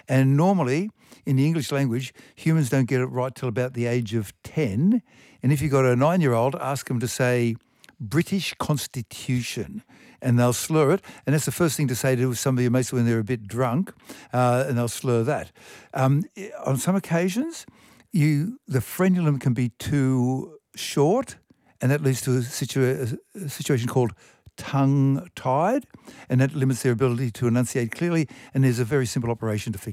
And normally, in the English language, humans don't get it right till about the age of 10. And if you've got a 9-year-old, ask them to say British Constitution, and they'll slur it. And that's the first thing to say to some of your mates when they're a bit drunk, and they'll slur that. On some occasions, the frenulum can be too short, and that leads to a situation called tongue-tied, and that limits their ability to enunciate clearly, and there's a very simple operation to fix